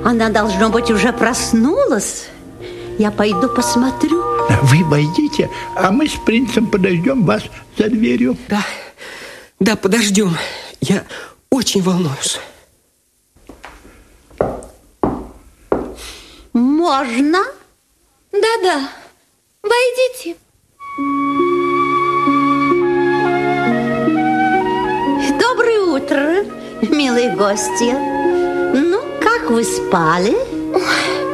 Она, должно быть, уже проснулась. Я пойду посмотрю. Вы войдите, а мы с принцем подождем вас за дверью. Да, подождем. Я очень волнуюсь. Можно? Да-да, войдите. Доброе утро, милые гости. Ну, как вы спали? Ой,